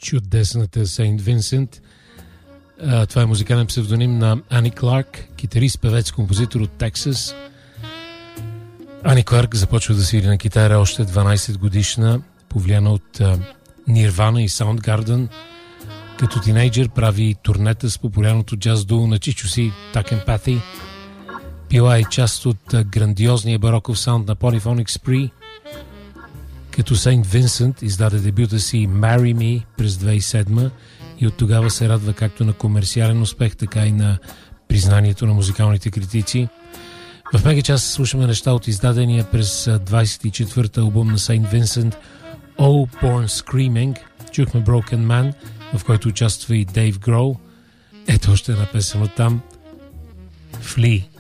чудесната Сейнт Винсент. Това е музикален псевдоним на Ани Кларк, китарист, певец, композитор от Тексас. Ани Кларк започва да свири на китара още 12 годишна, повлияна от Nirvana и Soundgarden. Като тинейджър прави турнета с популярното джаз дуо на чичо си Tuck and Pathy. Била е част от грандиозния бароков саунд на Polyphonic Spree. Като Сейнт Винсент издаде дебюта си Marry Me през 2007 и от тогава се радва както на комерциален успех, така и на признанието на музикалните критици. В мега част слушаме неща от издадения през 24-та албум на Сейнт Винсент All Born Screaming. Чухме Broken Man, в който участва и Дейв Гроул. Ето още една песен от там. Flee.